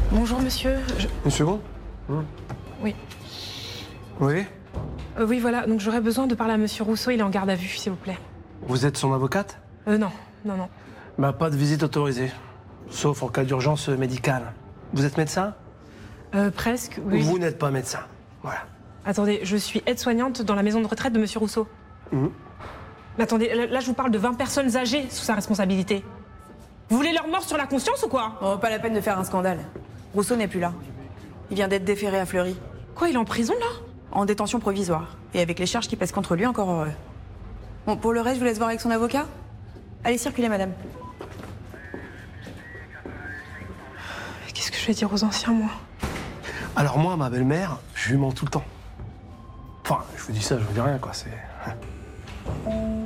Bonjour monsieur. Une seconde. Oui. Oui. Oui, voilà, donc j'aurais besoin de parler à monsieur Rousseau, il est en garde à vue, s'il vous plaît. Vous êtes son avocate? Non. Bah, pas de visite autorisée. Sauf en cas d'urgence médicale. Vous êtes médecin? Presque, oui. Vous n'êtes pas médecin. Voilà. Attendez, je suis aide-soignante dans la maison de retraite de monsieur Rousseau. Mais attendez, là je vous parle de 20 personnes âgées sous sa responsabilité. Vous voulez leur mort sur la conscience ou quoi? Oh, pas la peine de faire un scandale. Rousseau n'est plus là. Il vient d'être déféré à Fleury. Quoi, il est en prison là? En détention provisoire. Et avec les charges qui pèsent contre lui, encore heureux. Bon, pour le reste, je vous laisse voir avec son avocat. Allez, circulez, madame. Qu'est-ce que je vais dire aux anciens, moi? Alors moi, ma belle-mère, je lui mens tout le temps. Enfin, je vous dis ça, je vous dis rien, quoi, c'est...